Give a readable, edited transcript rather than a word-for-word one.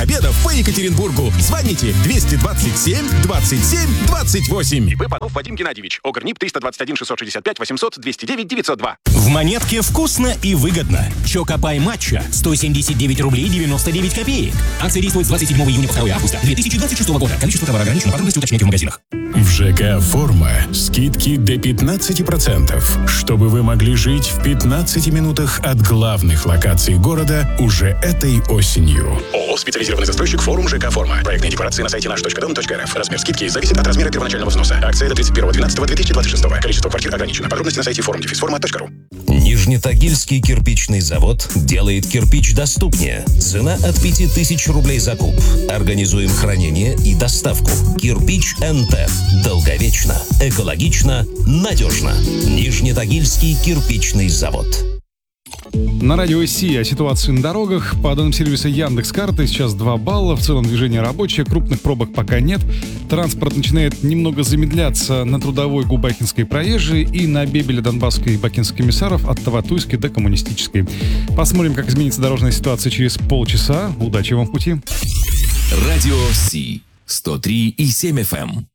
обедов по Екатеринбургу. Звоните 227 27 28. ИП Панов Вадим Геннадьевич. ОГРНИП 321 665 800 209 902. В Монетке вкусно и выгодно. Чокопай матча 179 рублей 99 копеек. Акция действует с 27 июня по 2 августа 2026 года. Количество товара ограничено. Подробности уточняйте в магазинах. В ЖК «Форма» скидки до 15%, чтобы вы могли жить в 15 минутах от главных локаций города уже этой осенью. ООО «Специализированный застройщик Форум ЖК «Форма». Проектные декларации на сайте наш.дом.рф. Размер скидки зависит от размера первоначального взноса. Акция до 31.12.2026. Количество квартир ограничено. Подробности на сайте forum-forma.ru. Нижнетагильский кирпичный завод делает кирпич доступнее. Цена от 5000 рублей за куб. Организуем хранение и доставку. Кирпич НТ. Долговечно, экологично, надежно. Нижнетагильский кирпичный завод. На радио СИ о ситуации на дорогах. По данным сервиса Яндекс.Карты сейчас 2 балла. В целом движение рабочее, крупных пробок пока нет. Транспорт начинает немного замедляться на Трудовой Губахинской проезжей и на Бебеля, Донбасской и Бакинских комиссаров от Таватуйской до Коммунистической. Посмотрим, как изменится дорожная ситуация через полчаса. Удачи вам в пути. Радио СИ 103,7 FM.